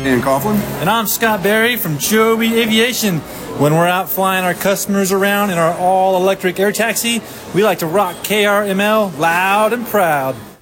Dan Coughlin. And I'm Scott Berry from Joby Aviation. When we're out flying our customers around in our all-electric air taxi, we like to rock KRML loud and proud.